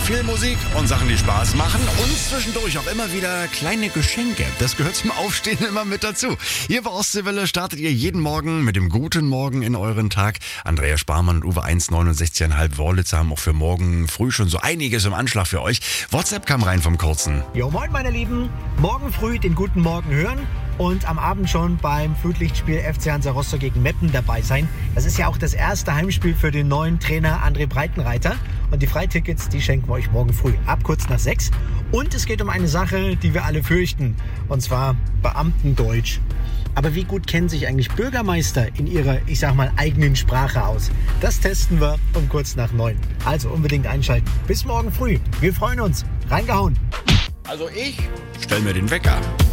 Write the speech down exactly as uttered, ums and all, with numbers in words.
Viel Musik und Sachen, die Spaß machen und zwischendurch auch immer wieder kleine Geschenke. Das gehört zum Aufstehen immer mit dazu. Hier bei Ostseewelle startet ihr jeden Morgen mit dem guten Morgen in euren Tag. Andrea Sparmann und Uwe eins neunundsechzig Komma fünf Wörlitzer haben auch für morgen früh schon so einiges im Anschlag für euch. WhatsApp kam rein vom Kurzen. Jo, moin meine Lieben. Morgen früh den guten Morgen hören und am Abend schon beim Flutlichtspiel F C Hansa Rostock gegen Meppen dabei sein. Das ist ja auch das erste Heimspiel für den neuen Trainer André Breitenreiter. Und die Freitickets, die schenken wir euch morgen früh ab kurz nach sechs. Und es geht um eine Sache, die wir alle fürchten. Und zwar Beamtendeutsch. Aber wie gut kennen sich eigentlich Bürgermeister in ihrer, ich sag mal, eigenen Sprache aus? Das testen wir um kurz nach neun. Also unbedingt einschalten. Bis morgen früh. Wir freuen uns. Reingehauen. Also ich stell mir den Wecker.